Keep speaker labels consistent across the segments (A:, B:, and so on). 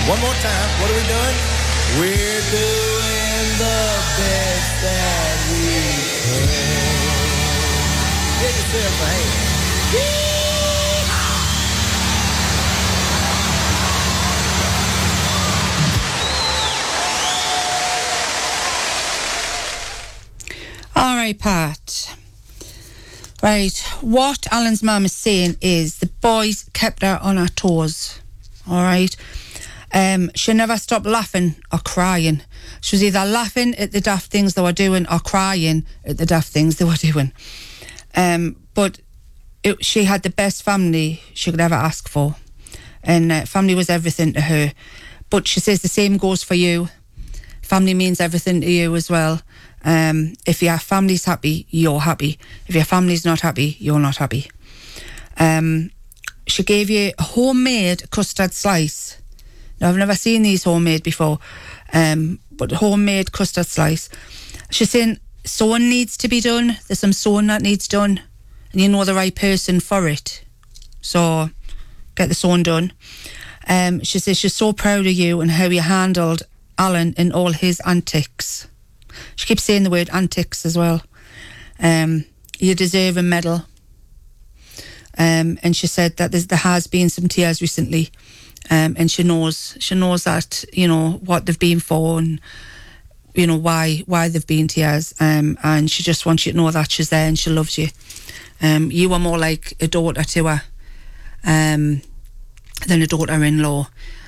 A: One more time. What are we doing? We're doing the best that we can. Give yourself a hand.
B: All right, Pat. Right, what Alan's mum is saying is the boys kept her on her toes. All right. She never stopped laughing or crying. She was either laughing at the daft things they were doing or crying at the daft things they were doing. But she had the best family she could ever ask for. And family was everything to her. But she says the same goes for you. Family means everything to you as well. If your family's happy, you're happy. If your family's not happy, you're not happy. She gave you a homemade custard slice. Now, I've never seen these homemade before, but homemade custard slice. She's saying sewing needs to be done. There's some sewing that needs done, and you know the right person for it. So get the sewing done. She says she's so proud of you and how you handled Alan in all his antics. She keeps saying the word antics as well. You deserve a medal. And she said that there has been some tears recently, and she knows that, you know, what they've been for, and you know why they've been tears. And she just wants you to know that she's there and she loves you. You are more like a daughter to her than a daughter-in-law.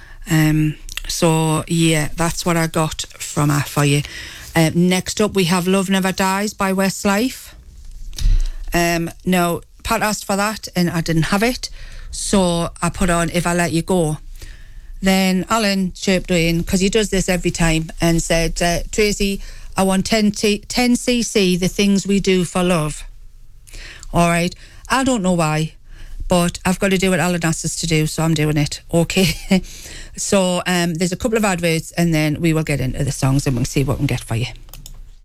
B: So yeah, that's what I got from her for you. Next up we have Love Never Dies by Westlife. Now Pat asked for that and I didn't have it, so I put on If I Let You Go. Then Alan chirped in, because he does this every time, and said, Tracy, I want 10cc, the things we do for love. All right, I don't know why, but I've got to do what Alan asks us to do, so I'm doing it. Okay. So there's a couple of adverts and then we will get into the songs and we'll see what we can get for you.